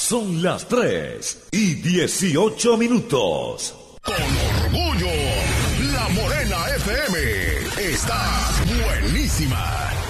Son las 3:18. Con orgullo, La Morena FM está buenísima.